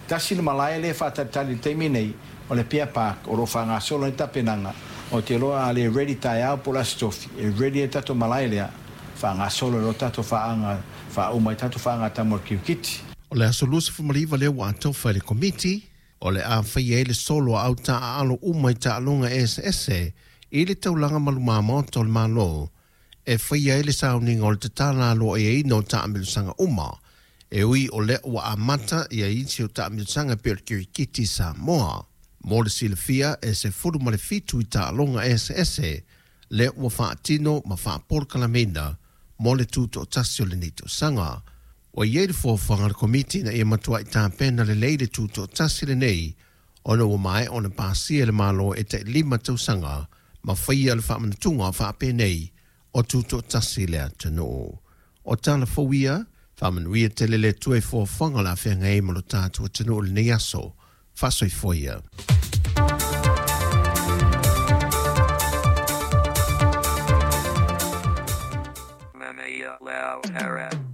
tasi le malai le whatatali teimi nei o le pia pak o lo whanga solo i tapenanga o te loa le ready tai au pola stofi e ready e tato malai lea whanga solo lo tato whaanga wha umai tato whaanga tamor kiukiti. O le aso lusa fumaliva le wa atofa le komiti o le a whaia le solo au ta alo umai ta alonga SSE i le taulanga malumama o tol malo e whaia le sauninga o le tatala alo e ino ta amilusanga uma e ui o le wa amata i a iti o ta amilusanga pe o kiukiti sa moa. Mo le silafia e se furu ma le fitu i ta alonga SSE le wa whaatino ma whaapor kalamena mo le tuto o tasio le nito sanga. O iei le fōwhanga le komiti na ia matua i tā pēna le leile tuto o tasi le nei ona ua mai ona pāsia le malo e te 5 tausanga ma whaia le whaamanatunga o whaapē nei o tuto o tasi le atano. O tāna whawia, whaamanuia te le tue fōwhanga la whenga e malo tātu o tano le nei aso, whasoi whaia. Mamma Lao Era.